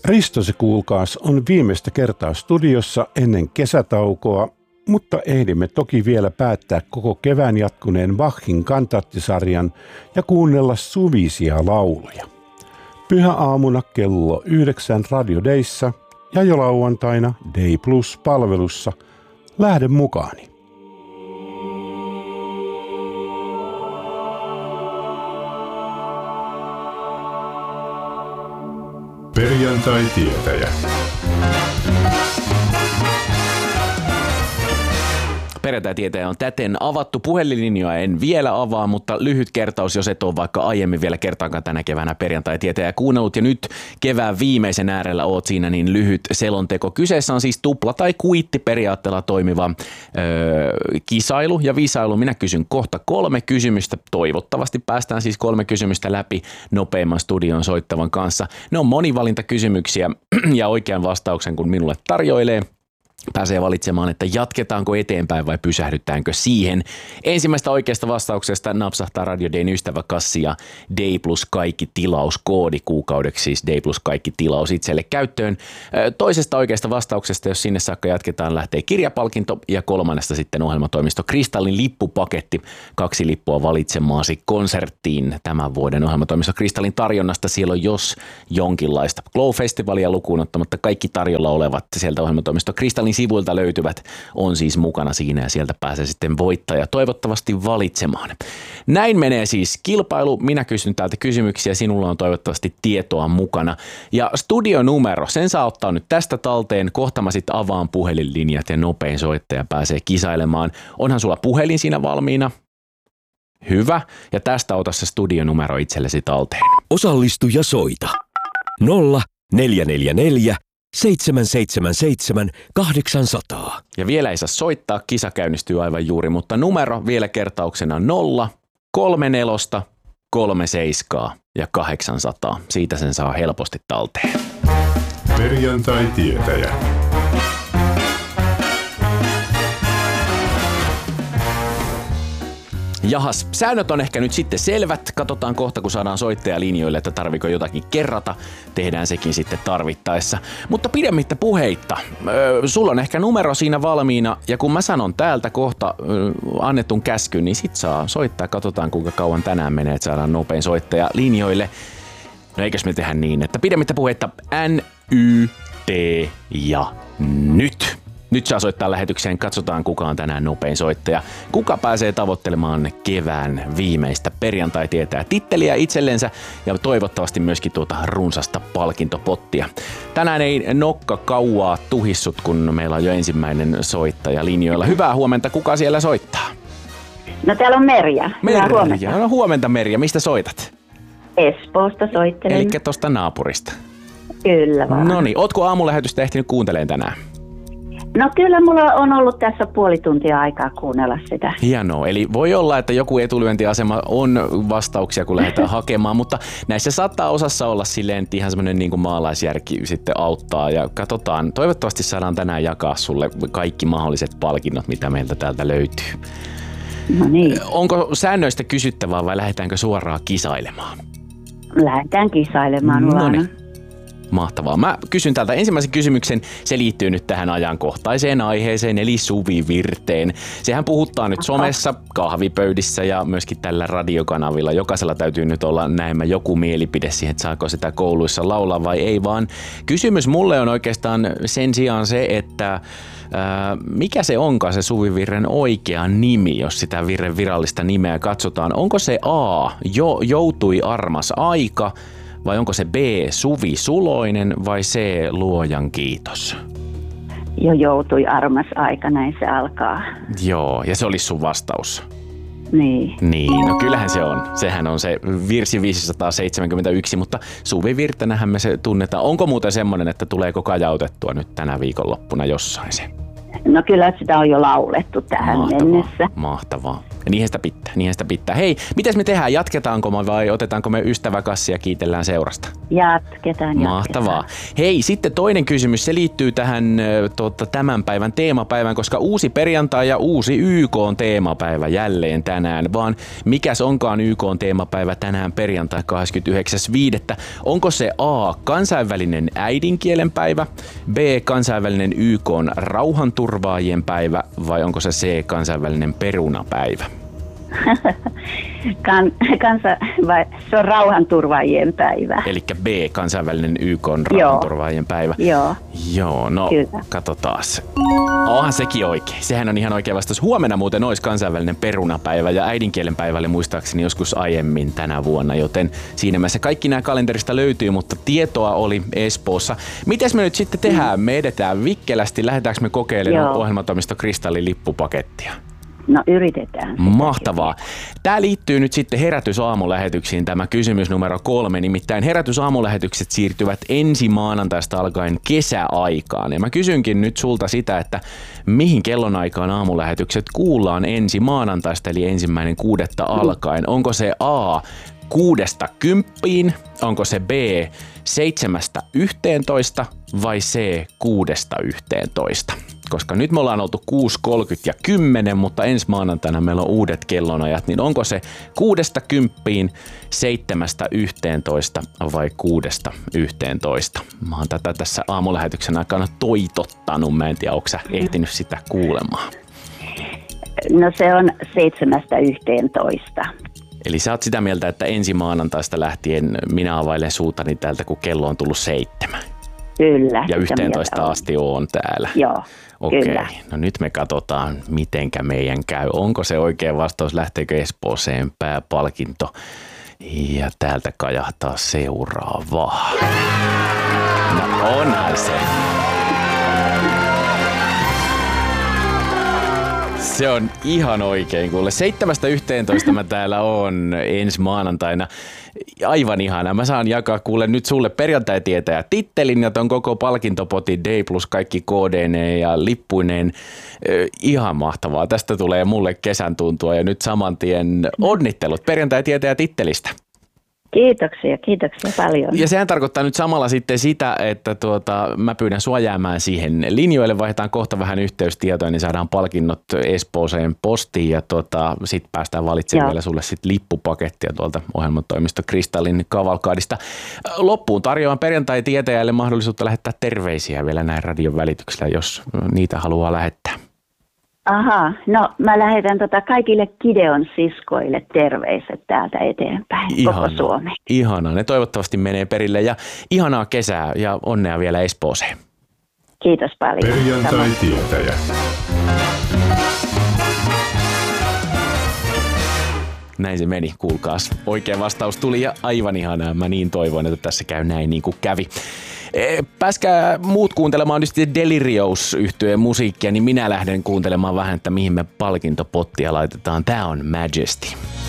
Risto se kuulkaas on viimeistä kertaa studiossa ennen kesätaukoa, mutta ehdimme toki vielä päättää koko kevään jatkuneen Bachin kantaattisarjan ja kuunnella suvisia lauluja. Pyhäaamuna kello 9 Radio Dayssa ja jo lauantaina Day Plus-palvelussa. Lähde mukaani. Perjantai-tietäjä. Perjantai-tietäjä on täten avattu. Puhelinlinjoja en vielä avaa, mutta lyhyt kertaus, jos et ole vaikka aiemmin vielä kertaakaan tänä keväänä Perjantai-tietäjä kuunnellut. Ja nyt kevään viimeisen äärellä oot siinä, niin lyhyt selonteko. Kyseessä on siis tupla- tai kuittiperiaatteella toimiva kisailu ja visailu. Minä kysyn kohta 3 kysymystä. Toivottavasti päästään siis 3 kysymystä läpi nopeimman studion soittavan kanssa. Ne on monivalintakysymyksiä ja oikean vastauksen, kun minulle tarjoilee, pääsee valitsemaan, että jatketaanko eteenpäin vai pysähdytäänkö siihen. Ensimmäistä oikeasta vastauksesta napsahtaa Radio Dayn ystäväkassi ja Day Plus kaikki tilauskoodi kuukaudeksi, siis Day Plus kaikki tilaus itselle käyttöön. Toisesta oikeasta vastauksesta, jos sinne saakka jatketaan, lähtee kirjapalkinto ja kolmannesta sitten ohjelmatoimisto Kristallin lippupaketti. 2 lippua valitsemaasi konserttiin tämän vuoden ohjelmatoimisto Kristallin tarjonnasta. Siellä on jos jonkinlaista Glow-festivalia lukuun ottamatta kaikki tarjolla olevat sieltä ohjelmatoimisto Kristallin sivuilta löytyvät on siis mukana siinä ja sieltä pääsee sitten voittaja toivottavasti valitsemaan. Näin menee siis kilpailu. Minä kysyn täältä kysymyksiä, sinulla on toivottavasti tietoa mukana. Ja studionumero, sen saa ottaa nyt tästä talteen. Kohta mä sitten avaan puhelinlinjat ja nopein soittaja pääsee kisailemaan. Onhan sulla puhelin siinä valmiina? Hyvä. Ja tästä ota se studionumero itsellesi talteen. Osallistu ja soita. 0444 777 800. Ja vielä ei saa soittaa, kisa käynnistyy aivan juuri, mutta numero vielä kertauksena 0, 34, 37 ja 800. Siitä sen saa helposti talteen. Perjantai-tietäjä. Jahas, säännöt on ehkä nyt sitten selvät. Katsotaan kohta, kun saadaan soittaja linjoille, että tarviko jotakin kerrata. Tehdään sekin sitten tarvittaessa. Mutta pidemmittä puheitta. Sulla on ehkä numero siinä valmiina. Ja kun mä sanon täältä kohta annetun käskyn, niin sit saa soittaa. Katsotaan, kuinka kauan tänään menee, että saadaan nopein soittaja linjoille. No eikös me tehdä niin, että pidemmittä puheitta N, Y, T ja nyt. Nyt saa soittaa lähetykseen, katsotaan kuka on tänään nopein soittaja. Kuka pääsee tavoittelemaan kevään viimeistä Perjantai-tietää titteliä itsellensä ja toivottavasti myöskin tuota runsasta palkintopottia. Tänään ei nokka kauaa tuhissut, kun meillä on jo ensimmäinen soittaja linjoilla. Hyvää huomenta, kuka siellä soittaa? No täällä on Merja. Hyvää huomenta. No huomenta Merja, mistä soitat? Espoosta soittelen. Elikkä tosta naapurista. Kyllä vaan. Noniin, ootko aamulähetystä ehtinyt kuuntelemaan tänään? No kyllä mulla on ollut tässä puoli tuntia aikaa kuunnella sitä. Hienoa. Eli voi olla, että joku etulyöntiasema on vastauksia, kun lähdetään hakemaan, mutta näissä saattaa osassa olla silleen, että ihan semmoinen niin kuin maalaisjärki sitten auttaa. Ja katsotaan, toivottavasti saadaan tänään jakaa sulle kaikki mahdolliset palkinnot, mitä meiltä täältä löytyy. No niin. Onko säännöistä kysyttävää vai lähdetäänkö suoraan kisailemaan? Lähdetään kisailemaan. Noniin. Mahtavaa. Mä kysyn täältä ensimmäisen kysymyksen. Se liittyy nyt tähän ajankohtaiseen aiheeseen, eli suvivirteen. Sehän puhuttaa nyt somessa, kahvipöydissä ja myöskin tällä radiokanavilla. Jokaisella täytyy nyt olla näemmä joku mielipide siihen, että saako sitä kouluissa laulaa vai ei, vaan kysymys mulle on oikeastaan sen sijaan se, että mikä se onkaan se suvivirren oikea nimi, jos sitä virren virallista nimeä katsotaan. Onko se A, joutui armas aika, vai onko se B, Suvi Suloinen vai C, Luojan kiitos? Jo joutui armas aika, näin se alkaa. Joo, ja se olisi sun vastaus. Niin, no kyllähän se on. Sehän on se virsi 571, mutta suvivirtenähän me se tunnetaan. Onko muuten semmoinen, että tuleeko kajautettua nyt tänä viikonloppuna jossain se? No kyllä sitä on jo laulettu tähän mennessä. Mahtavaa. Niinhän sitä pitää. Hei, mitäs me tehdään? Jatketaanko me vai otetaanko me ystäväkassi ja kiitellään seurasta? Jatketaan. Mahtavaa. Hei, sitten toinen kysymys. Se liittyy tähän tämän päivän teemapäivään, koska uusi perjantai ja uusi YK-teemapäivä jälleen tänään. Vaan mikäs onkaan YK-teemapäivä tänään perjantai 29.5. Onko se A, kansainvälinen äidinkielen päivä, B, kansainvälinen YK:n rauhanturvaajien päivä vai onko se C, kansainvälinen perunapäivä? Se on rauhanturvaajien päivä. Elikkä B, kansainvälinen YK:n rauhanturvaajien päivä. Joo, no katsotaas. Onhan sekin oikein. Sehän on ihan oikea vastaus. Huomenna muuten olisi kansainvälinen perunapäivä ja äidinkielen päivä oli muistaakseni joskus aiemmin tänä vuonna, joten siinä mielessä kaikki nämä kalenterista löytyy, mutta tietoa oli Espoossa. Mites me nyt sitten tehdään? Me edetään vikkelästi. Lähdetäänkö me kokeilemaan ohjelmatoimisto Kristallin lippupakettia? No yritetään. Mahtavaa. Tämä liittyy nyt sitten herätysaamulähetyksiin tämä kysymys numero 3. Nimittäin herätysaamulähetykset siirtyvät ensi maanantaista alkaen kesäaikaan. Ja mä kysynkin nyt sulta sitä, että mihin kellonaikaan aamulähetykset kuullaan ensi maanantaista eli 1.6. alkaen. Onko se A 6-10, onko se B 7-11 vai C 6-11? Koska nyt me ollaan oltu 6.30 ja 10, mutta ensi maanantaina meillä on uudet kellonajat, niin onko se 6-10, 7-11 vai 6-11? Mä oon tätä tässä aamulähetyksen aikana toitottanut, mä en tiedä, onko sä ehtinyt sitä kuulemaan? No se on 7-11. Eli sä oot sitä mieltä, että ensi maanantaista lähtien minä availen suutani täältä, kun kello on tullut 7. Kyllä. Ja 11 asti on täällä. Joo, okei. Kyllä. No nyt me katsotaan, mitenkä meidän käy. Onko se oikea vastaus, lähteekö Espooseen pääpalkinto? Ja täältä kajahtaa seuraavaa. No onhan se. Se on ihan oikein, kuule. 7-11 mä täällä on ensi maanantaina. Aivan ihanaa. Mä saan jakaa kuule nyt sulle perjantai-tietäjä tittelin ja ton koko palkintopotin D plus kaikki koodeineen ja lippuineen. Ihan mahtavaa. Tästä tulee mulle kesän tuntua ja nyt saman tien onnittelut perjantai-tietäjä tittelistä. Kiitoksia paljon. Ja sehän tarkoittaa nyt samalla sitten sitä, että mä pyydän sua jäämään siihen linjoille, vaihdetaan kohta vähän yhteystietoja, niin saadaan palkinnot Espooseen postiin ja sitten päästään valitsemaan vielä sulle sit lippupakettia tuolta ohjelmatoimisto Kristallin kavalkaadista. Loppuun tarjoan perjantai-tietäjälle mahdollisuutta lähettää terveisiä vielä näin radion välityksellä, jos niitä haluaa lähettää. Aha, no mä lähetän kaikille Gideon siskoille terveiset täältä eteenpäin, koko Suomeen. Ihanaa, ne toivottavasti menee perille ja ihanaa kesää ja onnea vielä Espooseen. Kiitos paljon. Perjantai-tietäjä. Näin se meni, kuulkaas. Oikea vastaus tuli ja aivan ihanaa. Mä niin toivon, että tässä käy näin niin kuin kävi. Pääskää muut kuuntelemaan nyt Delirious-yhtyeen musiikkia, niin minä lähden kuuntelemaan vähän, että mihin me palkintopottia laitetaan. Tää on Majesty.